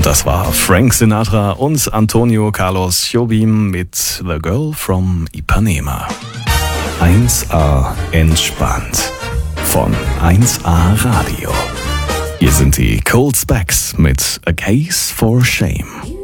Das war Frank Sinatra und Antonio Carlos Jobim mit The Girl from Ipanema. 1A entspannt von 1A Radio. Hier sind die Cold Specs mit A Case for Shame.